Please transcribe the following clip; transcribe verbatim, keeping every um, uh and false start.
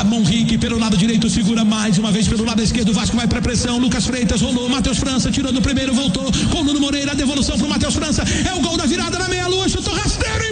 Ramon Rick pelo lado direito, segura mais uma vez pelo lado esquerdo, o Vasco vai pra pressão, Lucas Freitas rolou, Matheus França tirou do primeiro, voltou com o Nuno Moreira, devolução pro Matheus França, é o gol da virada.